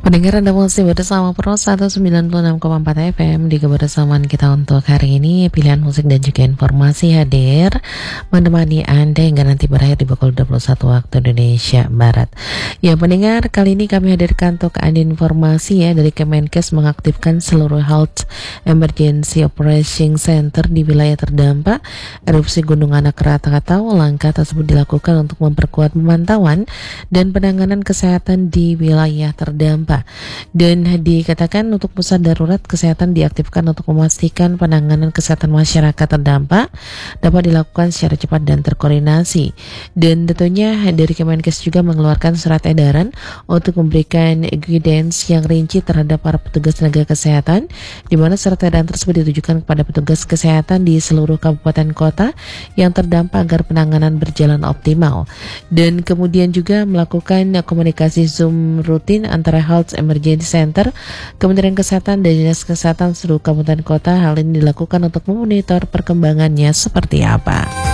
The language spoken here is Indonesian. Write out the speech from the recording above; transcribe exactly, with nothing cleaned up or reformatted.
Pendengar Anda masih bersama Pro seratus sembilan puluh enam koma empat F M di kebersamaan kita untuk hari ini. Pilihan musik dan juga informasi hadir menemani Anda hingga nanti berakhir di pukul dua puluh satu waktu Indonesia Barat. Ya pendengar, kali ini kami hadirkan untuk Anda informasi ya dari Kemenkes mengaktifkan seluruh Health Emergency Operation Center di wilayah terdampak erupsi Gunung Anak Rakatau. Langkah tersebut dilakukan untuk memperkuat pemantauan dan penanganan kesehatan di wilayah terdampak. Dan dikatakan untuk pusat darurat kesehatan diaktifkan untuk memastikan penanganan kesehatan masyarakat terdampak dapat dilakukan secara cepat dan terkoordinasi. Dan tentunya dari Kemenkes juga mengeluarkan surat edaran untuk memberikan guidance yang rinci terhadap para petugas tenaga kesehatan, di mana surat edaran tersebut ditujukan kepada petugas kesehatan di seluruh kabupaten kota yang terdampak agar penanganan berjalan optimal. Dan kemudian juga melakukan komunikasi Zoom rutin antara Health Emergency Center, Kementerian Kesehatan dan Dinas Kesehatan seluruh kabupaten kota. Hal ini dilakukan untuk memonitor perkembangannya seperti apa.